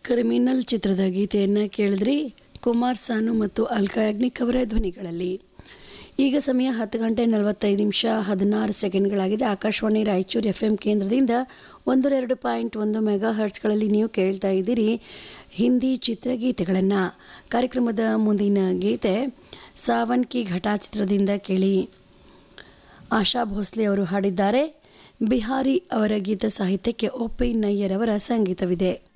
Criminal ಚಿತ್ರದ ಗೀತೆಯನ್ನು ಕೇಳಿದ್ರಿ ಕುಮಾರ್ ಸಾನು ಮತ್ತು ಅಲ್ಕಾ ಯಾಗ್ನಿಕ್ ಅವರ ಧ್ವನಿಗಳಲ್ಲಿ. ಈಗ ಸಮಯ 10:45:16 ಆಕಾಶವಾಣಿ ರಾಯಚೂರು FM ಕೇಂದ್ರದಿಂದ 102.1 ಮೆಗಾ ಹರ್ಟ್ಸ್ಗಳಲ್ಲಿ ನೀವು ಕೇಳ್ತಾ ಇದ್ದೀರಿ ಹಿಂದಿ ಚಿತ್ರಗೀತೆಗಳನ್ನು. ಕಾರ್ಯಕ್ರಮದ ಮುಂದಿನ ಗೀತೆ ಸಾವನ್ ಕಿ ಘಟಾ ಚಿತ್ರದಿಂದ ಕೇಳಿ. ಆಶಾ ಭೋಸ್ಲೆ ಅವರು ಹಾಡಿದ್ದಾರೆ. ಬಿಹಾರಿ ಅವರ ಗೀತ ಸಾಹಿತ್ಯಕ್ಕೆ ಒ.ಪಿ. ನಯ್ಯರ್ ಅವರ ಸಂಗೀತವಿದೆ.